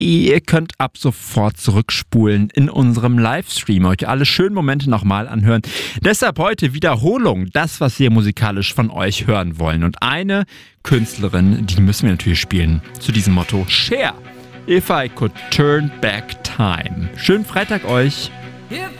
Ihr könnt ab sofort zurückspulen in unserem Livestream, euch alle schönen Momente nochmal anhören. Deshalb heute Wiederholung, das, was wir musikalisch von euch hören wollen. Und eine Künstlerin, die müssen wir natürlich spielen, zu diesem Motto Cher. If I Could Turn Back Time. Schönen Freitag euch. If